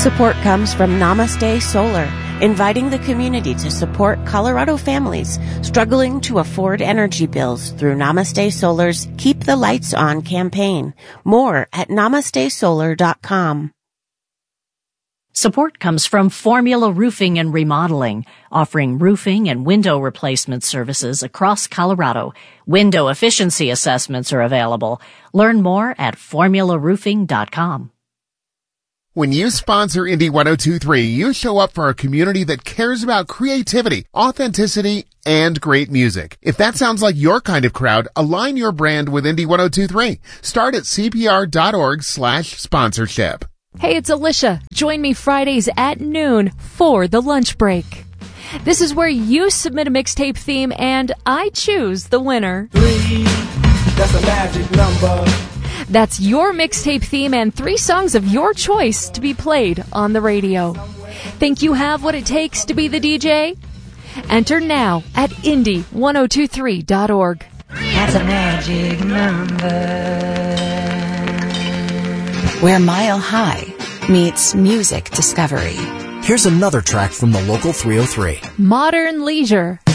Support comes from Namaste Solar, inviting the community to support Colorado families struggling to afford energy bills through Namaste Solar's Keep the Lights On campaign. More at namastesolar.com. Support comes from Formula Roofing and Remodeling, offering roofing and window replacement services across Colorado. Window efficiency assessments are available. Learn more at formularoofing.com. When you sponsor Indie 102.3, you show up for a community that cares about creativity, authenticity, and great music. If that sounds like your kind of crowd, align your brand with Indie 102.3. Start at cpr.org/sponsorship. Hey, it's Alicia. Join me Fridays at noon for the lunch break. This is where you submit a mixtape theme and I choose the winner. 3, that's a magic number. That's your mixtape theme and 3 songs of your choice to be played on the radio. Think you have what it takes to be the DJ? Enter now at indie1023.org. That's a magic number. Where Mile High meets music discovery. Here's another track from the local 303. Modern Leisure.